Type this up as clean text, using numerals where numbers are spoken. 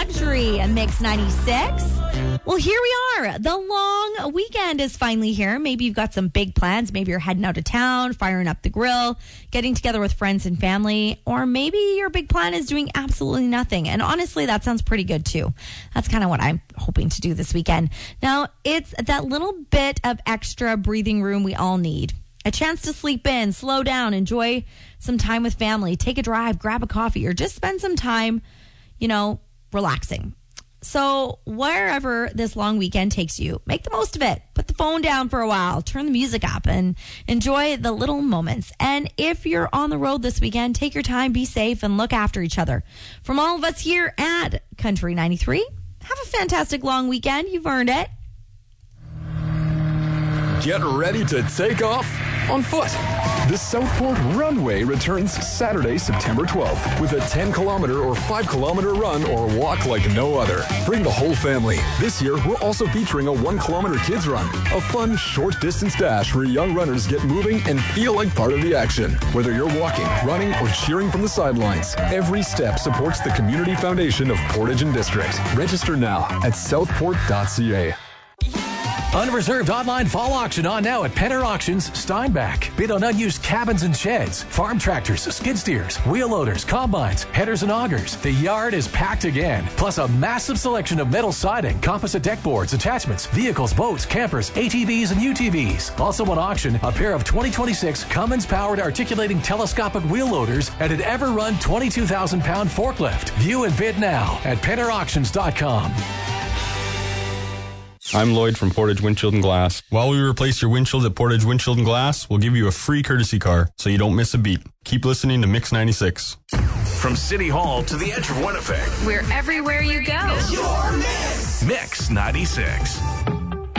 Luxury and Mix 96. Well, here we are. The long weekend is finally here. Maybe you've got some big plans. Maybe you're heading out of town, firing up the grill, getting together with friends and family, or maybe your big plan is doing absolutely nothing. And honestly, that sounds pretty good too. That's kind of what I'm hoping to do this weekend. Now, it's that little bit of extra breathing room we all need. A chance to sleep in, slow down, enjoy some time with family, take a drive, grab a coffee, or just spend some time, relaxing. So wherever this long weekend takes you, make the most of it. Put the phone down for a while, turn the music up, and enjoy the little moments. And if you're on the road this weekend, take your time, be safe, and look after each other. From all of us here at Country 93, have a fantastic long weekend. You've earned it. Get ready to take off on foot. The Southport Runway returns Saturday, September 12th with a 10-kilometer or 5-kilometer run or walk like no other. Bring the whole family. This year, we're also featuring a 1-kilometer kids run, a fun short-distance dash where young runners get moving and feel like part of the action. Whether you're walking, running, or cheering from the sidelines, every step supports the Community Foundation of Portage and District. Register now at southport.ca. Unreserved online fall auction on now at Penner Auctions, Steinbach. Bid on unused cabins and sheds, farm tractors, skid steers, wheel loaders, combines, headers, and augers. The yard is packed again. Plus a massive selection of metal siding, composite deck boards, attachments, vehicles, boats, campers, ATVs, and UTVs. Also on auction, a pair of 2026 Cummins-powered articulating telescopic wheel loaders and an ever-run 22,000-pound forklift. View and bid now at PennerAuctions.com. I'm Lloyd from Portage Windshield and Glass. While we replace your windshield at Portage Windshield and Glass, we'll give you a free courtesy car so you don't miss a beat. Keep listening to Mix 96. From City Hall to the edge of Winnipeg. We're everywhere you go. It's your Mix. Mix 96.